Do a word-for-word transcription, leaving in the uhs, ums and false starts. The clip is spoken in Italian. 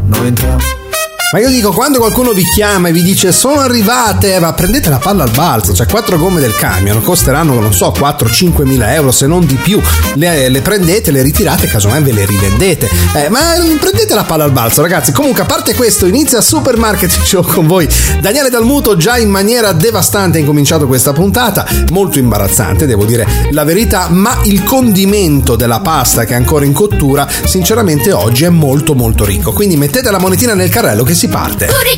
noi entriamo. Ma io dico, quando qualcuno vi chiama e vi dice sono arrivate, ma prendete la palla al balzo, cioè quattro gomme del camion costeranno, non so, quattro cinque mila euro, se non di più, le, le prendete, le ritirate, casomai ve le rivendete, eh, ma prendete la palla al balzo, ragazzi. Comunque, a parte questo, inizia Supermarket Show con voi Daniele Dalmuto. Già in maniera devastante ha incominciato questa puntata, molto imbarazzante, devo dire la verità, ma il condimento della pasta che è ancora in cottura, sinceramente oggi è molto molto ricco, quindi mettete la monetina nel carrello che si parte.